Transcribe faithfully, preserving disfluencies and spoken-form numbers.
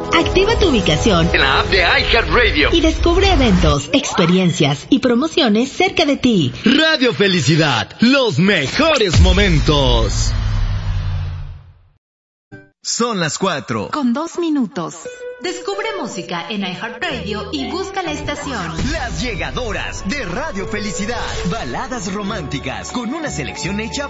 Activa tu ubicación en la app de iHeartRadio y descubre eventos, experiencias y promociones cerca de ti. Radio Felicidad, los mejores momentos. Son las cuatro. Con dos minutos. Descubre música en iHeartRadio y busca la estación. Las llegadoras de Radio Felicidad. Baladas románticas con una selección hecha